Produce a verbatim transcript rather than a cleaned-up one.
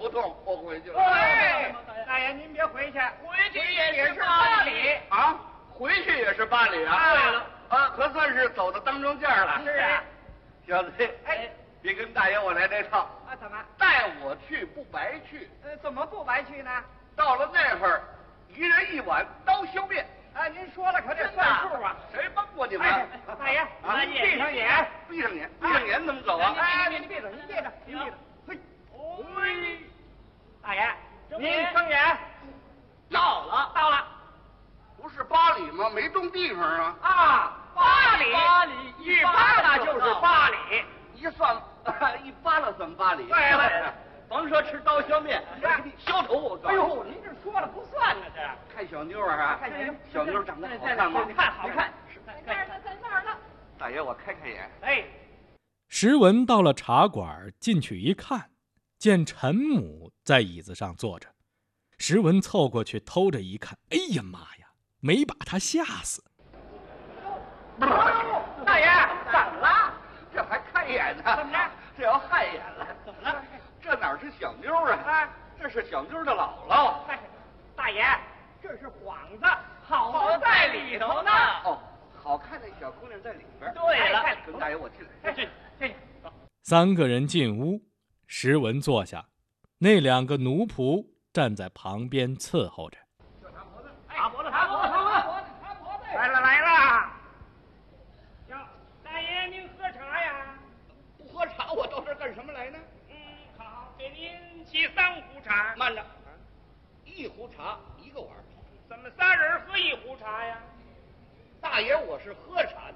胡同，我回去了。 哎，大爷您别回去， 回去也是八里啊，回去也是八里啊。 对了， 啊，可算是走到当中间了。 是啊， 小子， 哎， 别跟大爷我来这套。 啊，怎么？ 带我去不白去。 呃，怎么不白去呢？ 到了那会儿，一人一碗刀削面。 啊，您说了可得算数啊！ 谁帮过你们？ 哎，大爷，您闭上眼， 闭上眼，闭上眼怎么走啊？ 哎，您闭着，您闭着，您闭着。嘿， 喂， 大爷，您睁眼。 到了， 到了。 不是八里吗？没动地方啊。 啊，八里， 八里一扒拉就是八里。 一算，一扒拉算八里。 对了， 甭说吃刀削面，我给你削头我告诉你。 哎呦，您这说了不算呢，这看小妞啊， 看小妞， 小妞长得好看吗？ 好看，好看。 在那儿呢，在那儿呢。 大爷，我开开眼。 哎， 石文到了茶馆，进去一看，见陈母在椅子上坐着。石文凑过去偷着一看，哎呀妈呀，没把他吓死。 大爷，怎么了？ 这还开眼呢？ 怎么着？ 这要害眼了？ 怎么了？ 这哪是小妞啊？啊，这是小妞的姥姥。 大爷，这是幌子，好在里头呢。 哦，好看的小姑娘在里边。 对了， 跟大爷我进来。 进进去。 三个人进屋，石文坐下，那两个奴仆站在旁边伺候着。 擦脖子，擦脖子，擦脖子，擦脖子。来了来了。哟，大爷您喝茶呀？ 不喝茶，我到这儿干什么来呢？ 嗯，好，给您沏三壶茶。 慢着，一壶茶一个碗。 怎么仨人喝一壶茶呀？ 大爷，我是喝茶